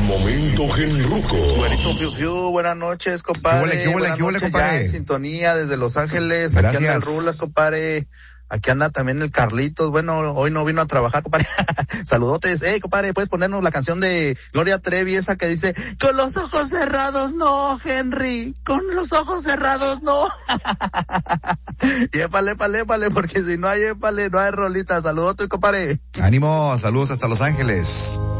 momento genruco. Güerito Fiu Fiu, buenas noches, compadre. ¿Qué huele, compadre? Ya en sintonía desde Los Ángeles. Gracias. Aquí anda el Rulas, compadre. Aquí anda también el Carlitos. Bueno, hoy no vino a trabajar, compadre. Saludotes. Compadre, ¿puedes ponernos la canción de Gloria Trevi, esa que dice, con los ojos cerrados no, Henry, con los ojos cerrados no? Y épale, porque si no hay épale, no hay rolita. Saludotes, compadre. Ánimo, saludos hasta Los Ángeles.